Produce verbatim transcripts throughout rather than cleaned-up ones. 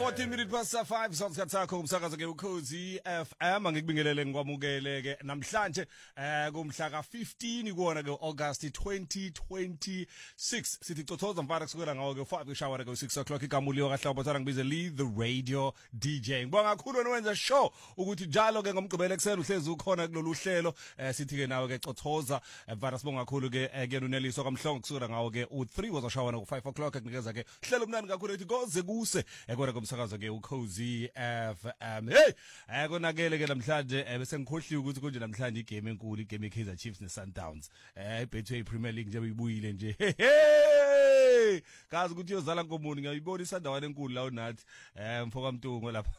fourteen minutes past five sosikhathi sakho umsakazo ke ukhozi F M ngikubingelele ngikwamukele ke namhlanje eh kumhla ka fifteen kuona ke August twenty twenty-six sithi cothoza mfana kusukela ngawo ke five kushawa ke six o'clock igamuliyo kaHlabo thana ngibize lead the radio D J ngibonga kakhulu nowenza show ukuthi njalo ke ngomgqibelo ekseni uhlezi ukhona kulolu hlelo eh sithi ke nawe ke cothoza mfana sibonga kakhulu ke ke uNeliso kaMhlongo kusukela ngawo ke u three wazashawa ku five o'clock kunikeza ke hlelo mnandi kakhulu ethi koze kuse ekona kumsakazo ke ukhozi F M hey akonakele ke namhlanje bese ngikhohliwe ukuthi konje namhlanje igame enkulu igame eKaizer Chiefs neSundowns eh Betway Premier League nje uyibuyile nje hey kazi ukuthi yozala nkomuni ngiyibona isandawana enkulu la unathi eh mfoka Mtungu lapha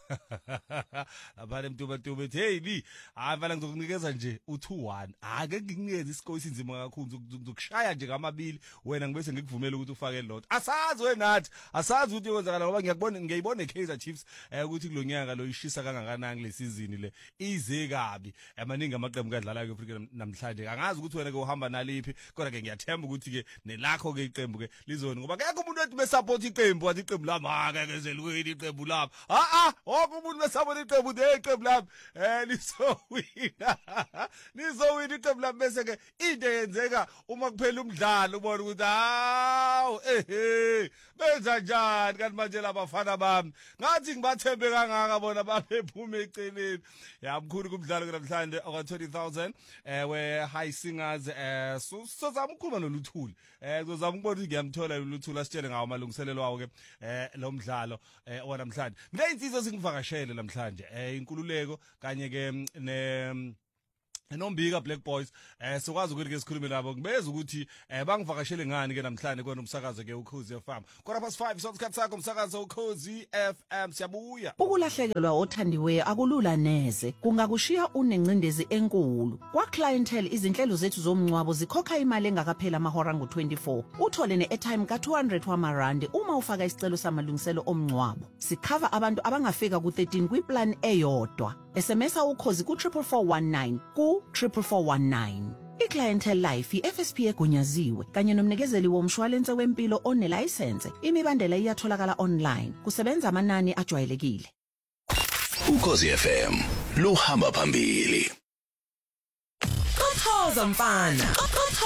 abale Mtuba Mtuba hey bi avela ngizokunikeza nje u two one ake ngikunikeza isikole sinzima kakhulu ngizokushaya nje ngamabili wena ngibese ngikuvumela ukuthi ufake lot asazi wena nathi asazi ukuthi yenzakala ngoba ngiyakubona ngiyibona eKaizer Chiefs eh ukuthi kulonyaka lo ishisa kangakanani le season le ize kabi amaningi amaqembu kadlala ke Africa namhlanje angazi ukuthi wena ke uhamba naliphi kodwa ke ngiyathemba ukuthi ke nelakho ke iqembu ke lizoni ngoba akekho umuntu wethi besupport iqembu wathi iqembu lami ake kezelweni iqembu lami a a wonke umuntu besupport iqembu de iqembu lami eh lisowina lisowina iqembu lami bese ke into yenzeka uma kuphela umdlalo ubona ukuthi hawu ehe benza njani kanti manje labafana bami ngathi ngibathembe kangaka bona baphephume eceleni yamkhulu kumdlalo namhlanje oka twenty thousand eh we high singers eh so sizama ukukhuluma noLuthuli eh sizama ukubona ukuthi ngiyamthola uLuthuli asitshele ngawo amalungiselelo wawo ke eh lo mdlalo eh wanamhlanje ngiyinsiza singivakashele namhlanje eh inkululeko kanye ke ne Nombika Black Boys eh sokwazi ukuthi ke sikhulume nabo ngibeza ukuthi eh bangivakashele ngani ke namhlanje kona umsakazo ke ukhozi F M kora past five sosikhathi sakho umsakazo ukhozi F M siyabuya ukulahlekelwa othandiweyo akulula neze kungakushiya unencindezi enkulu kwa clientele izinhlelo zethu zomncwabo zikhokha imali engakaphela amahora ngo twenty-four uthole ne airtime ka two hundred wamarandi uma ufaka isicelo samalungiselo omncwabo sikhava abantu abangafika ku thirteen kwiplan eyodwa S M S ukhozi ku four four one nine ku four four one nine iClientele Life iF S P egunyaziwe kanye nomnikezeli womshwalense wempilo onelicense imibandela iyatholakala online kusebenza amanani ajwayelekile Ukhozi F M lo hamba phambili Kothoza mfana